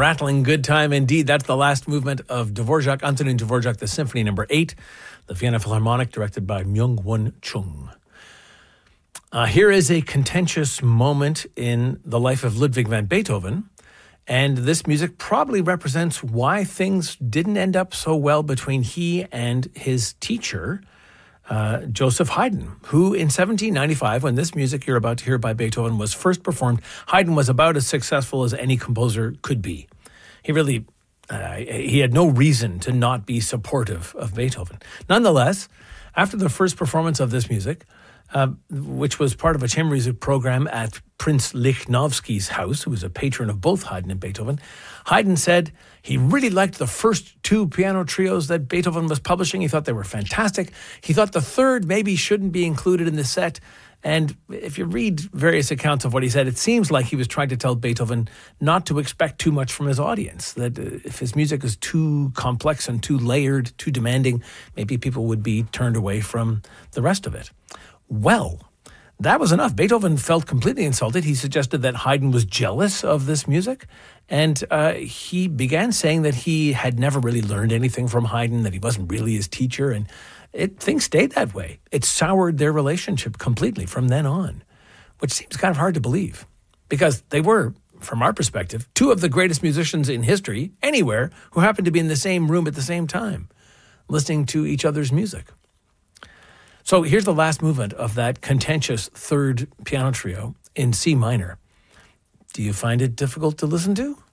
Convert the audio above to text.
rattling good time indeed. That's the last movement of Dvorak, Antonin Dvorak, the Symphony No. 8, the Vienna Philharmonic, directed by Myung-Whun Chung. Here is a contentious moment in the life of Ludwig van Beethoven, and this music probably represents why things didn't end up so well between he and his teacher, Joseph Haydn, who in 1795, when this music you're about to hear by Beethoven was first performed, Haydn was about as successful as any composer could be. He really, he had no reason to not be supportive of Beethoven. Nonetheless, after the first performance of this music, which was part of a chamber music program at Prince Lichnowsky's house, who was a patron of both Haydn and Beethoven, Haydn said he really liked the first two piano trios that Beethoven was publishing. He thought they were fantastic. He thought the third maybe shouldn't be included in the set. And if you read various accounts of what he said, it seems like he was trying to tell Beethoven not to expect too much from his audience, that if his music is too complex and too layered, too demanding, maybe people would be turned away from the rest of it. Well, that was enough. Beethoven felt completely insulted. He suggested that Haydn was jealous of this music, and he began saying that he had never really learned anything from Haydn, that he wasn't really his teacher, and things stayed that way. It soured their relationship completely from then on, which seems kind of hard to believe, because they were, from our perspective, two of the greatest musicians in history, anywhere, who happened to be in the same room at the same time, listening to each other's music. So here's the last movement of that contentious third piano trio in C minor. Do you find it difficult to listen to?